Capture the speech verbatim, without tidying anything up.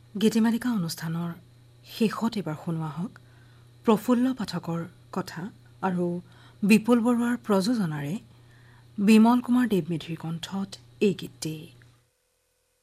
গীতিমালিকা অনুষ্ঠানৰ শেষত এবাৰ শুনোৱা হওক প্ৰফুল্ল পাঠকৰ কথা আৰু বিপুল বৰুৱাৰ প্ৰযোজনাৰে বিমল কুমাৰ দেৱমেধিৰ কণ্ঠত এই গীতটি।